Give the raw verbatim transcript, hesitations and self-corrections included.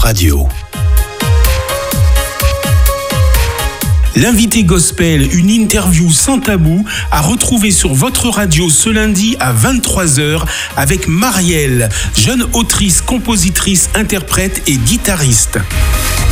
Radio. L'invité gospel, une interview sans tabou, à retrouver sur votre radio ce lundi à vingt-trois heures avec Marielle, jeune autrice, compositrice, interprète et guitariste.